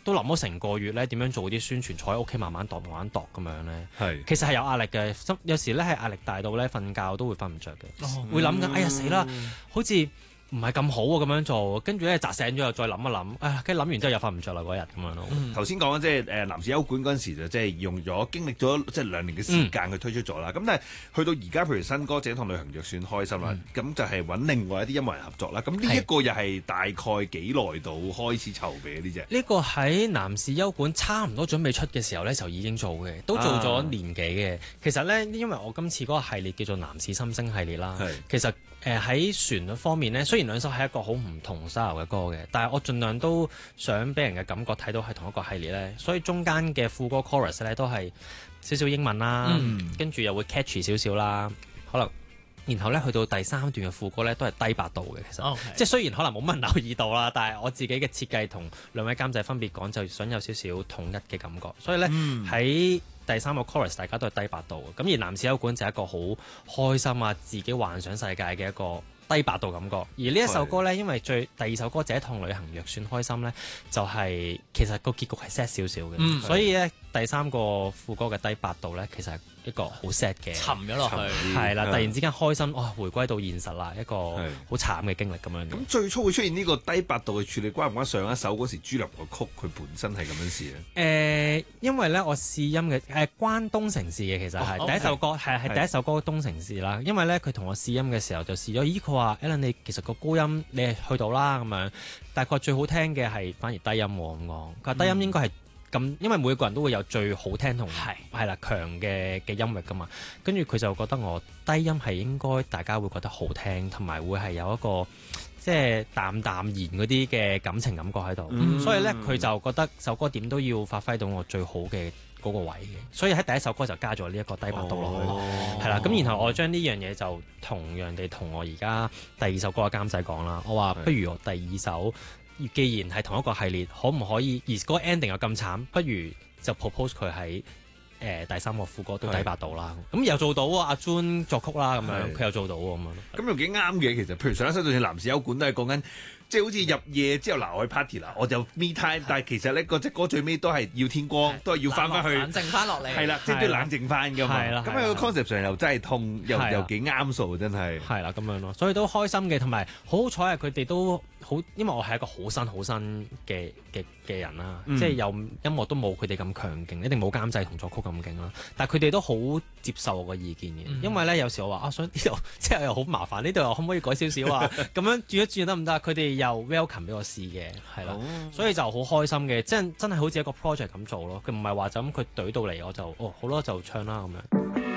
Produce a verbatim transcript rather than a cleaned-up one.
都諗咗成個月咧，點樣做啲宣傳，坐喺屋企慢慢度慢慢度咁樣咧。 係其實係有壓力嘅，有時咧係壓力大到咧瞓覺都會瞓唔着嘅， 哦會諗緊，哎呀死啦，好似唔係咁好喎咁樣做，跟住咧扎醒咗又再諗一諗，哎跟住諗完之後又瞓唔着啦嗰日咁樣咯。 頭先講即係誒男士休館嗰陣時就即係用咗經歷咗即係兩年嘅時間去推出咗啦。咁、嗯、但係去到而家，譬如新歌《這趟旅行若算開心》啦，咁、嗯、就係揾另外一啲音樂人合作啦。咁呢一個又係大概幾耐到開始籌備呢隻？ 呢個喺男士休館差唔多準備出嘅時候咧，就已經做嘅，都做咗年幾嘅。啊、其實咧，因為我今次嗰個系列叫做男士心聲系列啦，其實誒喺、呃、旋律方面咧，雖然兩首係一個好唔同 style 嘅歌嘅，但係我盡量都想俾人嘅感覺睇到係同一個系列咧，所以中間嘅副歌 chorus 咧都係少少英文啦，嗯、跟住又會 catchy 少少啦，可能然後咧去到第三段嘅副歌咧都係低八度嘅，其實 Okay. 即係雖然可能冇乜人留意到啦，但係我自己嘅設計同兩位監製分別講，就想有少少統一嘅感覺，所以咧喺、嗯第三個 chorus 大家都係低八度嘅，咁而男士休館就係一個好開心啊，自己幻想世界嘅一個低八度感覺。而呢一首歌呢，因為最第二首歌這一趟旅行若算開心呢，就係、是、其實個結局係 sad 少少嘅，嗯、所以呢，第三個副歌嘅低八度呢，其實係一個好 sad 嘅沉咗落去， 係啦，突然之間開心，哇、哦，回歸到現實啦，一個好慘嘅經歷咁樣。 咁最初會出現呢個低八度嘅處理，關唔關上一首嗰時朱立個曲佢本身係咁樣試咧？誒、 呃，因為咧我試音嘅誒關東城試嘅，其實係、哦、第一首歌係係是第一首歌東城試啦。因為咧佢同我試音嘅時候就試咗，咦佢話 Alan 你其實個高音你係去到啦咁樣，但係佢最好聽嘅係反而低音喎咁講。佢話低音應該係。嗯咁，因為每個人都會有最好聽同係啦強嘅嘅音域噶嘛，跟住佢就覺得我低音係應該大家會覺得好聽，同埋會係有一個即係淡淡然嗰啲嘅感情感覺喺度，嗯、所以咧佢就覺得首歌點都要發揮到我最好嘅嗰個位嘅，所以喺第一首歌就加咗呢一個低八度落去，係啦、哦，咁然後我將呢樣嘢就同樣地同我而家第二首歌嘅監製講啦，我話不如我第二首。既然係同一個系列，可唔可以而嗰個 ending 又咁慘，不如就 propose 佢喺誒第三個副歌都低八度啦。咁又做到喎，阿 Jun 作曲啦，咁樣佢又做到喎，咁樣。咁又幾啱嘅，其實譬如上一首就算男士休館都係講緊。即係好似入夜之後嗱，去 party 啦，我就 me time，但係其實咧嗰隻歌最尾都係要天光，都係要翻返去冷靜翻落嚟， 係啦，即係都冷靜翻㗎嘛。咁喺個 concept 上又真係痛，又又幾啱數，真係。係啦，咁樣咯，所以都開心嘅，同埋好好彩啊！佢哋都好，因為我係一個好新好新嘅嘅嘅人啦，即係有音樂都冇佢哋咁強勁，一定冇監製同作曲咁勁啦。但係佢哋都好接受我個意見嘅，因為咧有時我話啊，想呢度即係又好麻煩，呢度又可唔可以改少少啊？咁樣轉一轉得唔得？佢哋又 welcome 俾我試嘅，係啦，哦、所以就好開心嘅，真真係好似一個 project 咁做咯。佢唔係話就咁佢懟到嚟我就哦好咯就唱啦咁樣。